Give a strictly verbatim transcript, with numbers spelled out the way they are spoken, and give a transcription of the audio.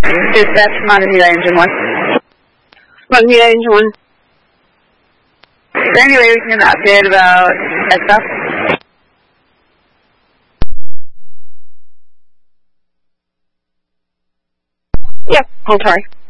Dispatch, Montevita Engine one. Montevita Engine one. Is there any way we can update about X-Stop? Yep, hold sorry.